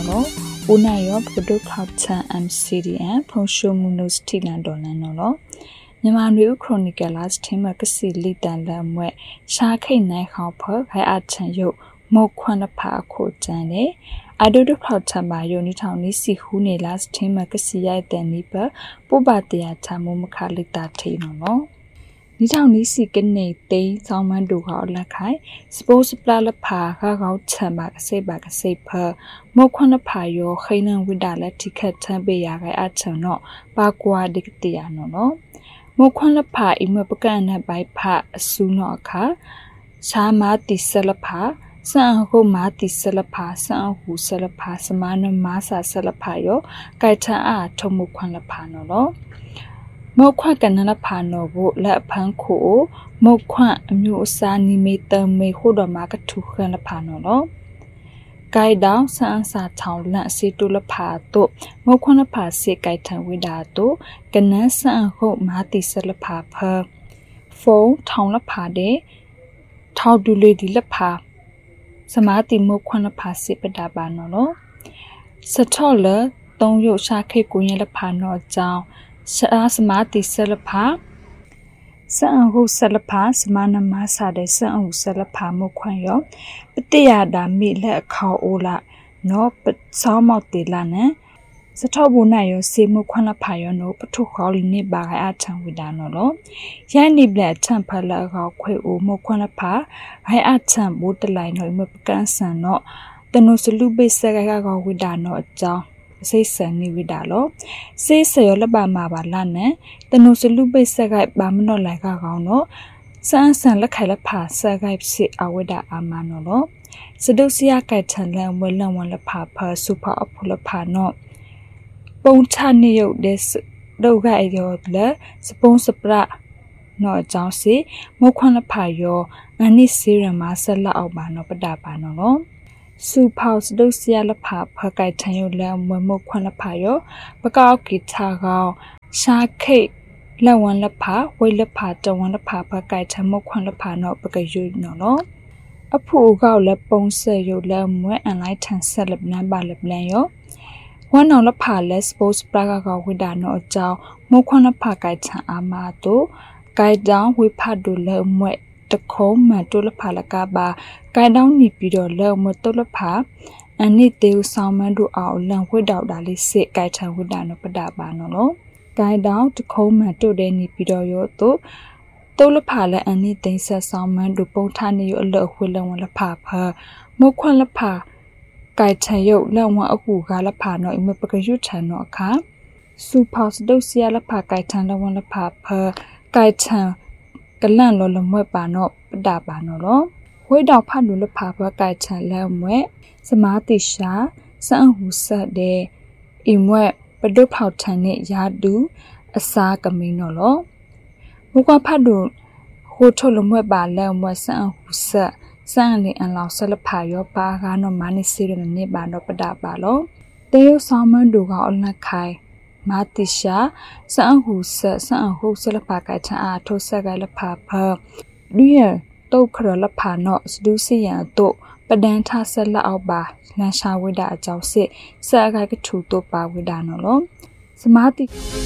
နော်ဦးနိုင်ရောပဒုခောက်ချန် MCDN ဖုန်ရှုံမူနိုစတီလန်ဒေါ်လန်နော်မြန်မာနွေဦးခရိုနီကယ်လာစ်ထင်းမှာကစီလီတန်လမ်ဝဲရှာခိတ်နိုင်ခေါဖော်ခိုင်အချန်ယုတ်မောက်ခွန်းဖာခိုတန်လေအဒုဒဖောက်ချမှာယုံနီထောင်နီစီဟူနေလာစ်ထင်းမှာကစီရိုက်တန်နီပပုပတရာချမမခလိတာထေနော်နီထောင်နီစီကနေသိန်းဆောင်းမန်းတို့ကလက်ခိုင်စပိုးစပလာလဖာခါကောက်ချမ်းပါကစိတ်ပါကစိတ်ဖမောက်ခွန်းဖာယောခိနန်ဝိဒါလက်တိခတ်ချမ်းပေးရခိုင်အချန်နော်ပါကွာဒီကတရာနော်မောခွန်းလဖာအိမပကန်နဘိုက်ဖအဆူနောအခါရှာမာတိဆလဖာစံဟုမာတိဆလဖာစံဟုဆလဖာစမနမဆာဆလဖာယောကိုက်ထန်အားထုံမခွန်းလဖာနော်မောခွန်းကနလဖာနော်ဘိုလက်ဖန်းခိုမောခွန်းအမျိုးအစားနိမိတမေခိုတော်မှာကထုခန်းလဖာနော်ไก่ดาวสานสาทาวละสิตุลภาโตมอควนะภาสิไก่ทันวิดาโตกะนันสานโหมาติสลภาเพโฟทาวละภาเดทาวดุเลดิละภาสมาติมอควนะภาสิปดาบานอสะท้อเลตงโยชาเขกุญละภานอจาวสมาติสลภาสะหุสลภาสมานมาสาเดสะหุสลภามอควะယောပတိယဒာမိလက်ခေါအိုလာနောပစောမောတေလာနစထောဘူနာယောစေမခွန်းလဖာယောနောပထုခေါလီနေပါအထံဝိဒါနောလောယန်နိဘလက်ချံဖလာခေါခွေအိုမခွန်းလဖာဟိုင်အထံဘူတလိုက်နောမပကန်ဆန်နောတနုစလူပိစကခေါဝိဒါနောအကြောင်းစိတ်ဆန်နိဝိဒါလောစေဆယောလပါမာပါလာနတနုစလူပိစကဘာမနောလိုက်ခေါနောစန်ဆန်လက်ခိုင်လက်ဖာစကိုက်စစ်အဝိဒါအာမနောလောစဒုစီယာကိုက်ထန်လန်ဝလန်ဝလဖာဖာစုဖာအဖုလဖာနောပုံချနိယုတ်တဲ့ဒုဂိုင်ယောလစပုံစပရနောအကြောင်းစီမောခွန်းလဖာယောအနိစီရမဆလအောက်ပါနောပဒပါနောစုဖောက်စဒုစီယာလဖာဖကိုက်ထန်ယုတ်လမမောခွန်းလဖာယောပကောက်ကိထာကောရှာခိတ်လဝန်လဖာဝိလဖာတဝန်လဖာဖကိုက်ထမခွန်းလဖာနောပကယုနော်အဖူကောက်လက်ပုံဆယုတ်လက်မွဲအန်လိုက်ထန်ဆက်လက်နံပါလက်လန်ယောဝမ်နောလဖာလက်စပို့ပရာကောဝိဒါနောအကြောင်းမခွန်းလဖာကိုက်ထန်အာမာတိုကိုက်တောင်းဝိဖတ်ဒုလက်မွဲတခုံးမတုလဖာလကပါကိုက်တောင်းနီပြီးတော့လက်မွဲတုလဖာအနိတေုဆောင်မန်တို့အောင်လန်ဝိတောက်တာလေးစစ်ကိုက်ထန်ဝိဒါနောပဒပါနော်ကိုင်တောင်တခုံးမှတို့တဲ့နီပြီးတော့ရောတုလဖာလည်းအနိသိဆက်ဆောင်မန်းတို့ပုံထနေရအလအခွေလဝန်လဖာဖမခွန်းလဖာကိုင်ထယုတ်လဝန်အခုကလဖာနော်အမပကရွတ်ထန်နော်အခါစူဖောက်စဒုစီယလဖာကိုင်ထန်လဝန်လဖာဖကိုင်ထန်ကလန့်လောလမွဲ့ပါနော်ပဒပါနော်လောဝိတောက်ဖတ်လူလဖာဖကိုင်ထန်လဲမွဲ့စမာတိရှာစန်ဟူဆက်တဲ့အီမွဲ့ပဒုဖောက်ထန်နဲ့ယာဒူအစားကမင်းနော်လောမူကဖတ်တို့ဟိုထုတ်လမွဲ့ပါလဲမွဲ့ဆန်ဟူဆက်စန်လီအန်လောက်ဆလဖာယောပါကနော်မနိစီရနေပါတော့ပဒပါလောတေယဆောင်မန်တို့ကအလခိုင်မာတိရှာစန်ဟူဆက်စန်ဟူဆလဖာကချာအထိုဆက်ကလဖာဖလူရတုတ်ခရလဖာနော်စဒူစီယံတို့ပဒန်ထဆက်လက်အောက်ပါလန်ရှာဝိဒါအကြောင်းစစ်ဆက်ကကထူတို့ပါဝိဒါနော်လောစမာတိ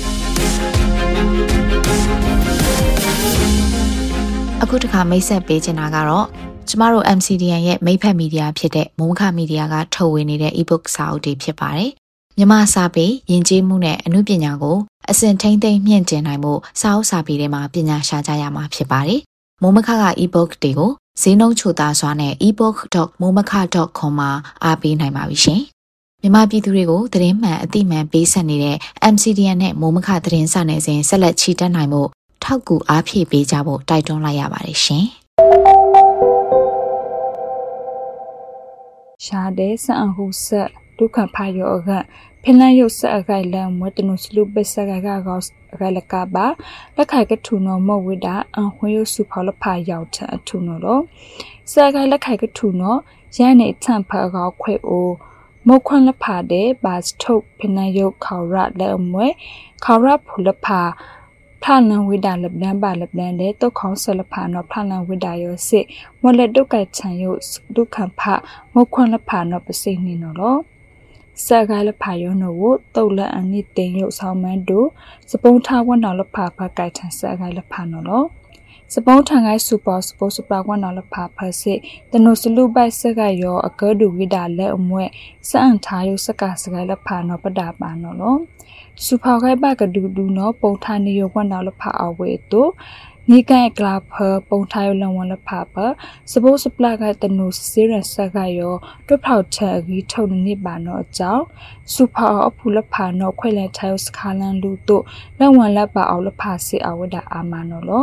အခုတခါမိတ်ဆက်ပေးချင်တာကတော့ကျမတို့ MCDN ရဲ့မိတ်ဖက်မီဒီယာဖြစ်တဲ့မုံခမီဒီယာကထုတ်ဝေနေတဲ့ ebook စာအုပ်တွေဖြစ်ပါတယ်မြန်မာစာပေယဉ်ကျေးမှုနဲ့အမှုပညာကိုအစဉ်ထိမ့်သိမ့်မြင့်တင်နိုင်မှုစာအုပ်စာပေတွေမှာပညာရှာကြရမှာဖြစ်ပါတယ်မုံမခက ebook တွေကိုဈေးနှုန်းချိုသားစွာနဲ့ ebook.momaka.com မှာအားပေးနိုင်ပါပြီရှင်မြန်မာပြည်သူတွေကိုသတင်းမှန်အသိမှန်ပေးဆက်နေတဲ့ MCDN နဲ့မုံမခသတင်းစာနယ်စဉ်ဆက်လက်ချီတက်နိုင်မှုထောက်ကူအားဖြည့်ပေးကြဖို့တိုက်တွန်းလိုက်ရပါတယ်ရှင်ရှာဒေဆန်ဟုဆက်ဒုက္ခဖာယောကဖင်လန်ယုတ်ဆက်အခိုင်လန်မွတနုစလူပစကကကောရလကပါလက်ခိုင်ကထူနောမောဝိဒါအခွေယုစုဖောလဖာရောက်ထအထူနောလောစခိုင်လက်ခိုင်ကထူနောရန်နေထန်ဖာကောခွေအိုမုတ်ခွန်းလဖာတဲ့ဘာစထုတ်ဖင်လန်ယုတ်ခေါရလက်အမွဲခေါရဖူလဖာဖာနံဝိဒါလပလန်ပါလပလန်တဲ့တုတ်ခေါဆလဖာနောဖာနံဝိဒါယောစစ်မလက်တုတ်ကချန်ယုဒုက္ခဖမုတ်ခွန်းလဖာနောပစိနေနော်လော sa ga la pha yo no wo to la ani tin yo saw man do sapong tha wan na la pha pha kai than sa ga la pha no lo sapong tha ngai super support super wan na la pha pha se tano slu bai sa ga yo a ka du wi da le amwe sa an tha yo sa ka sa ga la pha no pa da pa no lo super ga ba ka du du no pong tha ni yo wan na la pha a we to ni kai kla pha pong tha yo lan wan la pha pa support supply ga tano se ra sa ga yo to phao cha gi thau ni ba no a chaw super a phu la pha no khwai la tha yo skha lan lu to lan wan la ba aw la pha se a wa da a ma no lo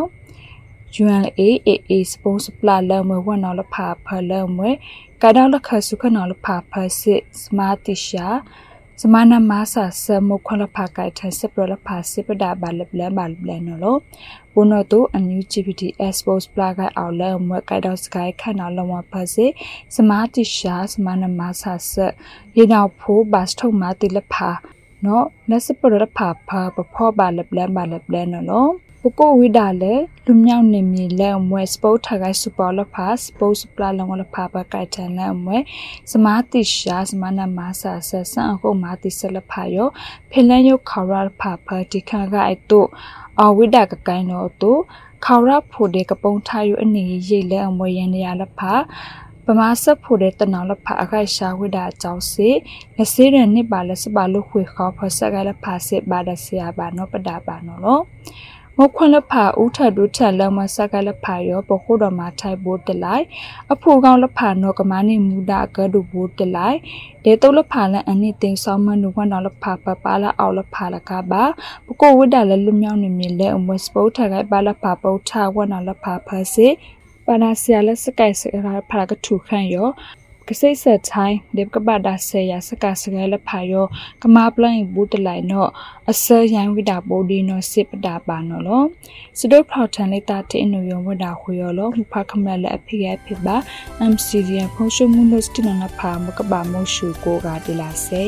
UNAAA support supply la mo wan na la pha pha la mo ka da la kha su kha na la pha pha se smart tisha samana masa sa mo khla pha kai tha se pro la pha se pa da ba la no lo bono to a new GPT expose plug out la mo ka da sky kha na la mo pha se smart tisha samana masa sa ye na pho ba sthau ma ti la pha no na se pro la pha pha pa pho ba la no lo Poko wida le lumyaw ne mi le mwe sport thagai super la pha sport supply la wala pha ba kai than la mwe samati sha samana masa sa san ko mati sa la pha yo philan yo khawra pha pha ti kha ga ai to a wida ka kai no to khawra pho de ka pong tha yo ani ye le mwe yan ya la phaပမာစဖို့တဲ့တနောလဖအခိုင်ရှာဝိဒါကြောင့်စေနစေရနိပါလစပါလုခွေခေါဖဆကလဖစေဘာဒဆရာဘာနောပဒါဘာနောလောမခွန်လဖဥထဒုထလမစကလဖယောပခုတော်မှာထိုင်ဖို့တလိုက်အဖို့ကောင်းလဖနောကမနိမူဒါကဒုဖို့တလိုက်ဒေတုလဖလန်အနိတင်ဆောင်မနုခွန်တော်လဖပပါလာအောက်လဖလကပါပကိုဝိဒါလလွမြောင်းနေမြလေအမစပုတ်ထခိုင်ပါလဖပုတ်ထဝနလဖဖစေปานาเซียและสกายสกายพารากถูกขันโยกษัตริย์เสดไทยเด็บกบาดาเซียสกายสกายและพายโยกมาปลังบูตไลโนอเซยังวิดาโบดีโนสิปดาบานโนโลสดพราวทันเลตาเทนโนยมวดาคุยโลมุพาคำลาและพิยาพิบาอัมซีเรียพงชมุนสตินนาพามกบาโมชูโกกาดิลาเซ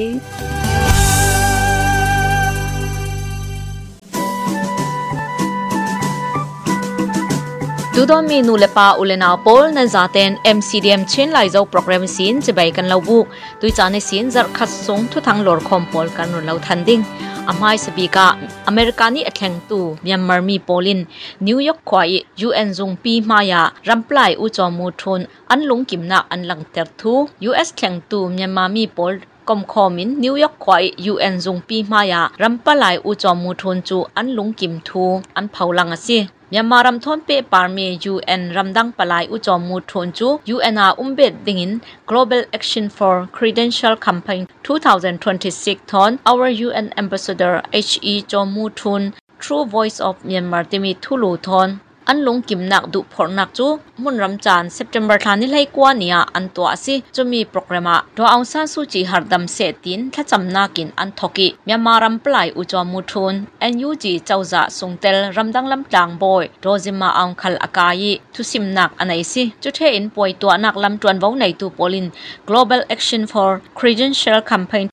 ดูดอมีนูเลปาอุเลนาโปลนันซาเตน MCDM ชินไลโซโปรแกรมซีนจะไปกันเราบุกตุยจานซีนจะคัดส่งทุกทางหลอดคอมโพลกันเราทันดิ้งอามายสบีกาอเมริกานีแข่งตูเมียนมามีโปลินนิวยอร์กควาย UN จงปีมายารัมปลายอุจอมูทุนอันลุงกิมนักอันหลังเตอร์ทู US แข่งตูเมียนมามีโปลกอมคอมินนิวยอร์กควาย UN จงปีมายารัมปลายอุจอมูทุนจูอันลุงกิมทูอันเผาลังอสิยามารำทนเปปาร์มี UN รำดังปลายอุจอมูทนจู UN เบ็ดดิ่ง Global Action for Credential Campaign 2026 ทอน Our UN Ambassador HE จอมูทุน True Voice of Myanmar ที่มีทุลูทอนอันลงกิมนักดุพอนักจูมุนรำจาน September ทานิไลกว่านี้อันตัวสิจะมีโปรแกรมตัวเอาซานสูจีหาดำเสตินถ้าจำนากินอันทกิเมียมารำปลายอุจอมูทุน NUG เจ้าจ่าทรงเตลรำดังลำกลางบอยโดจิมาอังคัลอากายีทุสิมนักอันไหนสิจุดเห็นป่วยตัวนักลำจวนเว้าในตูโปลิน Global Action for Credential Campaign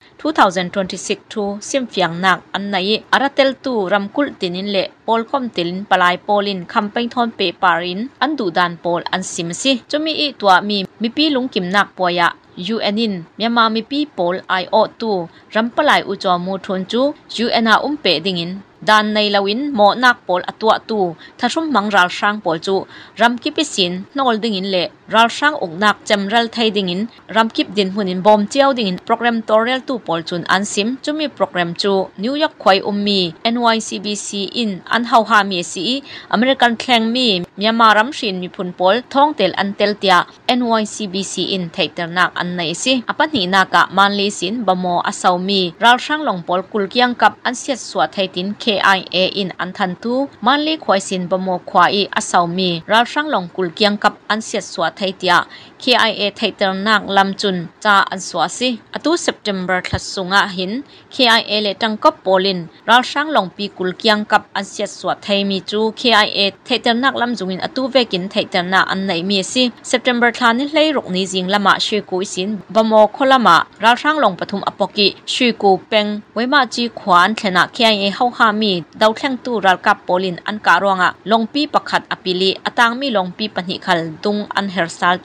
2026 ทูซิมเฟียงนักอันไหนอาราเตลตูรำกุลตินินเละโปลคอมติลินปลายโปลินคัมเปญทอนเปปารินอันดูดานโปลอันซิมสิจะมีอีตัวมีปีลุงกิมนักปวยะ UN เมียมามีปีโปล IO ตูรำปลายอุจอมูทนจู UN เปดิงินดานในลวินโมนักโปลอตัวตูถ้าชมมังรัลช่างโปลจูรำกิปิสินนอลดิงินเละรัลช่างอกนักจำรัลไทยดิงินรำกิบดินหุนินบอมเจียวดิงินโปรแกรมตอเรียลตูโปลจุนอันซิมจะมีโปรแกรมจูนิวยอร์กควายมี NYCBC อินอันเฮาฮามีซีอเมริกันแข่งมีเมียมารำชินมีพุนโปลท่องเตลอันเตลเตีย NYCBC อินไทยเตอร์นักอันไหนสิอปันหีนักะมันลีสินบโมอาสาวมีรัลช่างหลงโปลกุลเกียงกับอันเสียดสวดไทยตินKIA อินอันทันตูมันลีควายสินบโมควายอาสาวมีรัลช่างหลงกุลเกียงกับอันเสียดสวดไทยเตีย KIA ไทยเตอร์นักลำจุนจ่าอันสวสิอตุ September ทัดสุงะหิน KIA เลตังกับโปลินรัลช่างหลงปีกุลเกียงกับอันเสียดสวดไทยมีจู KIA ไทยเตอร์นักลำจุงินอตุเวกินไทยเตอร์นักอันไหนมีสิ September ทานิเลยรุกนี้จิงละมาชื่อกุยสินบโมโคละมารัลช่างหลงปฐุมอปกิชื่อกูเป็งไว้มาจีขวานเทนะ KIA เฮาฮามีดาวแข่งตูรัลกับโปลินอันการวงะลงปีประคัดอปิลีอตางมีลงปีปนิคัลดุงอันเฮร์ซาลเตียไทย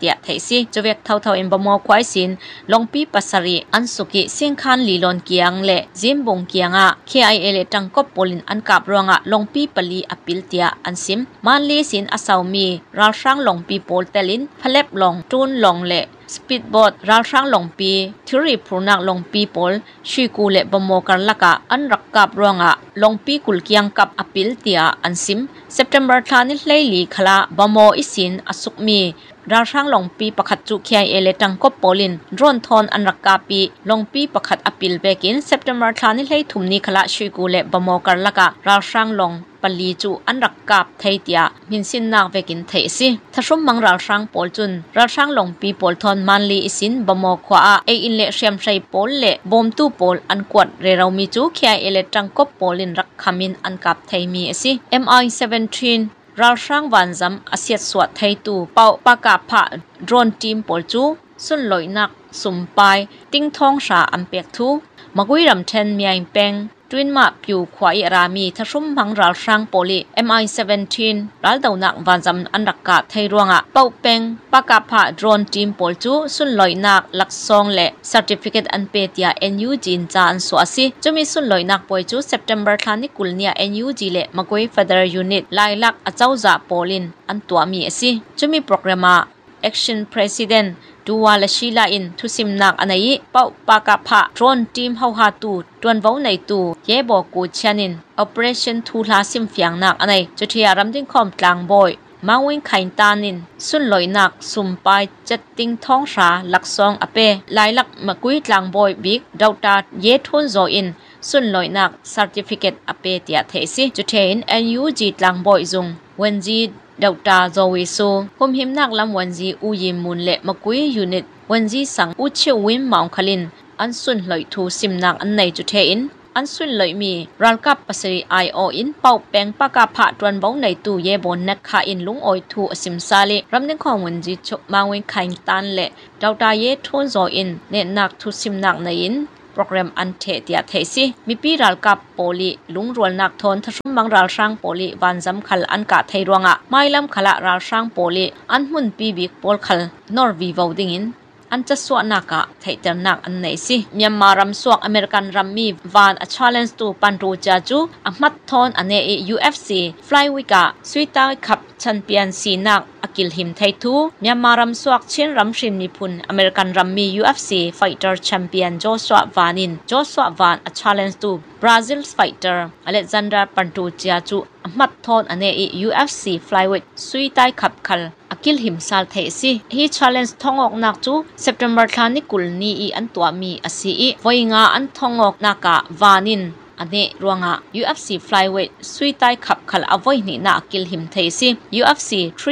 สิจเวกเท่าอินบมอควายสินลงปีปัสรีอันสุกิเสียงคันลีลอนเกียงเละจิมบงเกียงKIA เลตังกบปลินอันกับรองลงปีปลีอปิลเตียอันซิมมันลีสินอสาวมีราช่างลงปีโปลเตลินพเล็บลงจูนลงเละสปีดโบ๊ทราช่างลงปีทิริพรุนักลงปีโปลชีกูเละบมอกันละกะอันรักกับรองลงปีกุลเกียงกับอปิลเตียอันซิมเซปเทมเบอร์ทานิเลลีขละบมออิสินอสุกมีราช่างลงปีประคัดจุ KIA เลตังกบปลินร่อนทอนอันรักกาปีลงปีประคัดอปิลเบกินเซปเทมเบอร์ทานิเลทุมนี้ขละชีกูเละบมอกันละกะราช่างลงปลีจูอันรักกับไทยเตียมินสินนักเวกินไทยสิถ้าชมมังราช่างปอลจุนราช่างลงปีปอลทอนมันลีอิสินบมอขวาอินเลเชียมไซปอลเลบอมตูปอลอันกวดเรเรามีจู KIA เลตังกบปอลินรักขมินอันกับไทยมีสิ MI17ราช่างวันจำอาเซียสวดไทยตูเป่าปากาผะโดรนทีมปอลจูสุนลอยนักสุมปายติ้งทองชาอัมเปียกทูมกุยรำเทนเมียงเปงทวินมาผิวควายรามีทชุมพังราช่างโปลี MI17 รัลดาวนักวันจำอันรักกาไทยรวงเป่าเปงปากาผะโดรนทีมปอลจูสุนลอยนักลักซองและ Certificate อันเปียตยา NUG จานสวาสิจะมีสุนลอยนักปอยจู September ทานิกุลเนีย NUG และมกุย Federal Unit ลายลักอเจ้าจ่าโปลินอันตัวมีสิจะมีโปรแกรมAction President ดูว่าและชีลาอินทุสิมนักอันนี้เป่าปากาผะโดรนทีมเฮาฮาตูตวนเว้าในตูเย่บอกกูเชนิน Operation ทูลาซิมเฟียงนักอันนี้จุดที่รำดิ้งคอมกลางบอยมาวิ่งไข่ตานินสุนลอยนักสุมปายจัดติ้งท้องชาหลักซองอเปลายลักมะกุยกลางบอยบิ๊กดาวตาเย่ทุนโซอินสุนลอยนัก Certificate อเปเตียเทสิจุดที่อิน NUG กลางบอยจงวันจีดาวตาโจวิโซคุมหิมนักลำวันจีอุยิมมุนเละมะกุยยูนิตวันจีสังอุเชวิมมองคลินอันสุนลอยทูซิมนักอันในจุดที่อินอันสุนเลยมีรัลกับปัสรีไอโออินเป่าแปงปากาผะตวนเบาในตู้เยบนนักขาอินลุงออยทูอสิมซาเลรำนึงของวันจีจบมาเวงไข่ตันเละดาวตาเยทุนโซอินเนนักทุซิมนักในอินโปรแกรมอันเทเตียเทสิมีปีรัลกับโปลีลุงรวนนักทนทชุมบังรัลช่างโปลีวันจำขลอันกาไทยรวงไม่ลำขละรัลช่างโปลีอันมุนปีบิกโปลขลนอร์วีวาวดิงินอันจะสวนักไทยเตอร์นักอันไหนสิเมียนมารำสวกอเมริกันรัมมีวันa challenge to ปันรูจาจูอัมัดทอนอันเน UFC flyweight สุยตาขับแชมเปี้ยนซีนักอกิลหิมไทยทูเมียนมารำสวกเช่นรำชิมนิพุนอเมริกันรัมมี UFC fighter champion โจสวาวานินโจสวาวาน a challenge to Brazil fighter Alexander ปันรูจาจูอัมัดทอนอันเน UFC flyweight สุยตาขับคัลอกิลหิมซาลเทสิฮี challenge ทองออกนักจู September ทานิกุลนี้อันตัวมีอสีไว้งาอันทองออกนักวานินอันนี้รวงUFC flyweight สุยตาขับคัลอวัยนี่นักกิลหิมเทสิ UFC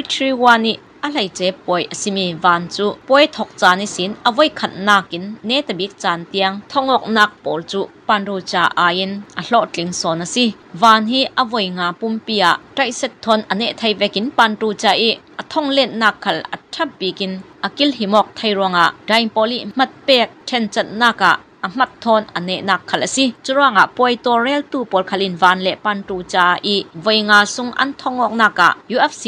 331นี่อะไรเจ็บป่วยสิมีวันจูป่วยทกจานิสินเอาไว้ขัดนักินเนตบิกจานเตียงทองอกนักปอลจูปันรูจาอายินอหลอดลิงโซนสิวันฮีเอาไว้งาปุ่มเปียใจเสร็จทนอันนี้ไทยเวกินปันรูจาทองเล่นนักขัลอัดทับบิกินอกิลหิมอกไทยรวงได้ปอลีมัดเปียกเทนจัดนักอัมัดทอนอันเนนักขลสิจุรังป่วยตัวเรลตูปอลขลินวันเละปันตูจาไว้งาซุงอันทองออกนักUFC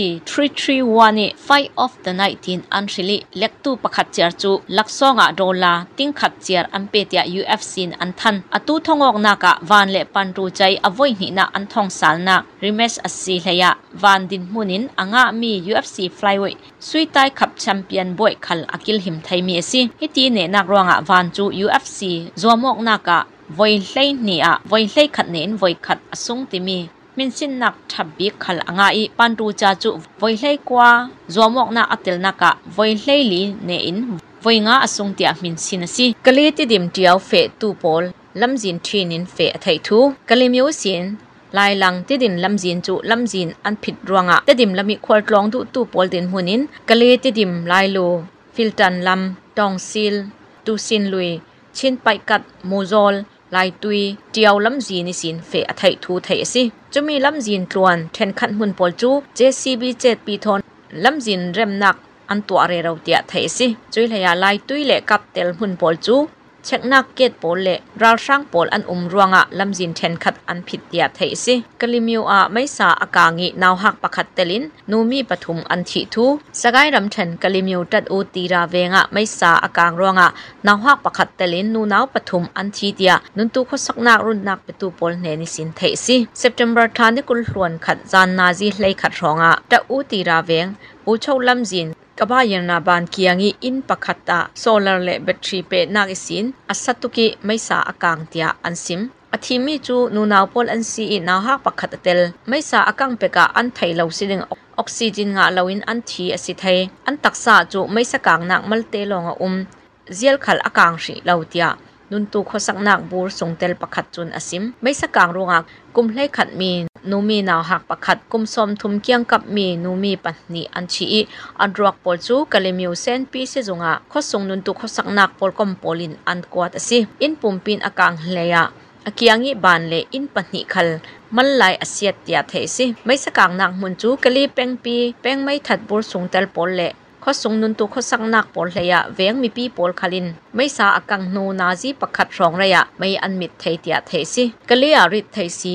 331นี่ Fight of the 19อันชิลิเล็กตูประคัดเจียร์จูลักซองดอลลาร์ติ้งขัดเจียร์อันเปีย UFC อันทันอตูทองออกนักวันเละปันตูใจอวัยหินะอันทองสาลนักริเมสอสีเลียวันดินมุนินอ่างมี UFC flyweight สุยตายขับแชมเปี้ยนบอยขลอกิลหิมไทยมีสิฮิตีเนนักรวงวันจู UFCจัวมอกนักไว้เล่นี่ไว้เล่ขัดเน้นไว้ขัดอสุงติมีมินสินนักทับบิกขลอ่างปันรูจาจูไว้เล่กว่าจัวมอกนักอัติลนักไว้เล่ลีเนอินไว้งาอสุงเตียมินสินสิกะลีติดิมเดียวเฟตูปอลลำจินทีนินเฟไทยทูกะลีมิวสินลายลังติดินลำจินจูลำจินอันผิดรวงติดิมลำมีควอลกลองตูปอลดินหุนินกะลีติดิมลายโลฟิลตันลำดองซิลตูซินลุยชินไปกัดมูโซลลายตุยเดียวลำจีนิสินเฟอไทยทูไทยสิจะมีลำจีนกลวนเทนขันมุนปอลจู JCB 7ปีทนลำจีนเร็มนักอันตัวเรเราเตียไทยสิจุยเลยลายตุยเละกับเตลมุนปอลจูเช็คนักเก็ตโปลเล่ราช่างโปลอันรวงลำจินเทนขัดอันผิดเตียเทสิกลิมิวไม่สาอากางินาวหักปะขัดเตลินนูมีปฐุมอันทิทูสกายรำเทนกลิมิวตัดอูตีราเวงไม่สาอากางรวงนาวหักปะขัดเตลินนูนาวปฐุมอันทิเตียนุนตุขสักนักรุนนักเปตูโปลเนนิสินเทสิเซปเทมเบอร์ทานิกุลหลวนขัดจานนาซีเลยขัดรองตัดอูตีราเวงปูเช่าลำจินกบ้ายันนาบานเกียงีอินปะขัดตาโซลาร์เล่แบตทรีเปนักสินอัศตุกิไม่สาอากางเตียอันซิมอธิมีจูนูนาวโพลอันซีนาวหักปะขัดเตลไม่สาอากางเปกะอันไทยเหลาสิงออกซิเจนงาเหลาอินอันทีอสิไทยอันตักษาจูไม่สกางนักมัลเตลงเจียลขัลอากางสีเหลาเตียนุนตูขสักนักบูรส่งเตลปะขัดจุนอซิมไม่สกางรงกุมให้ขัดมีนูมีนาวหักปะขัดกุมสมทุมเกียงกับมีนูมีปันนีอันชีอันรอกปอลจูกะเลมิวเซนปีเซจงขส่งนุนตูขสักนักปอลกอมปอลินอันกวาดอสิอินปุ่มปินอากางเลียอากียงอีบานเลอินปันนิคัลมันไลอาเซียตยาเทสิไม่สกางนักมุนจูกะลีเป็งปีเป็งไม่ถัดบูรส่งเตลปอลเลข้อส่งนุนตุข้อสักนักปอลเลียเวงมีปีปอลคาลินไม่สาอกังโนนาซีปักขัดรองระยะไม่อันมิดเทียเทสิกะเลียริดเทซี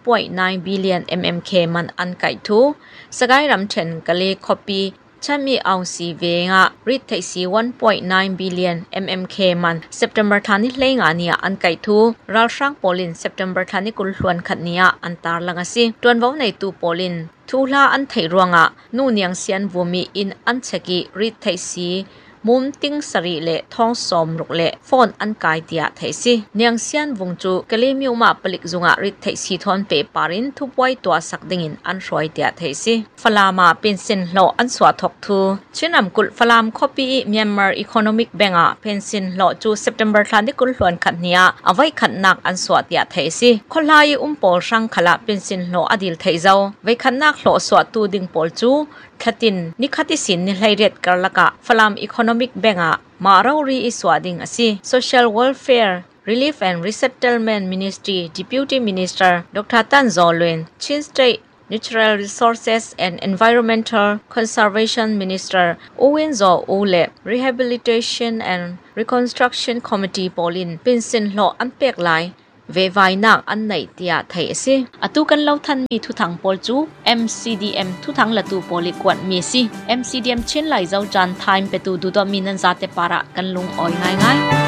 1.9 billion mmk มันอันไก่ทูสกายรำเชนกะเลีคอปีฉันมีเอาซีเวงริดเทซี 1.9 billion mmk มันเซปเทมเบอร์ทานิเลงานีอันไก่ทูรัลช่างปอลินเซปเทมเบอร์ทานิกุลหลวนขัดเนียอันตาลังสิตวนว้าในตูปอลินทูลาอันไทยรวงนูเนียงเซียนวมีอินอันเชกิริดไทซีมุมติงสรีเละท้องสมรุกเละฟอนอันกายเดียไทซีเนียงเซียนวงจูกะเลมิวมาปลิกจุงริดไทซีทอนเปปารินทุบไว้ตัวสักดิ่งอันรวยเดียไทซีฟลามาเป็นสินโลอันสวดทกทูชินำกุลฟลามคอปีเมียนมาร์อีโคโนมิกแบงเป็นสินโลจูเซปเทมเบอร์ทันที่กุลหลวนขัดเนียเอาไว้ขัดนักอันสวดเดียไทซีคนลายปอลช่างขละเป็นสินโลอดิลไทเจ้าไว้ขัดนักโลสวดตูดิงปอลจูขัดินนิขัดิสินนิไลเรตกรลกะฟลามอีโคโนมิกแบงมาเรารีอิสวาดิงอสิ Social Welfare Relief and Resettlement Ministry Deputy Minister Dr. Tan Zolwin Chin State Natural Resources and Environmental Conservation Minister Owen Zo Ole Rehabilitation and Reconstruction Committee Polin Pinsin Lo Anpek Laiเววายนักอันไหนเตียไทยสิอตุกันเล่าทันมีทุทังปอลจู MCDM ทุทังละตูปอลิกวนมีสิ MCDM เช่นไหลเจ้าจันไทม์ไปตูดูดอมินันซาเตปาระกันลุงอ้อยง่าย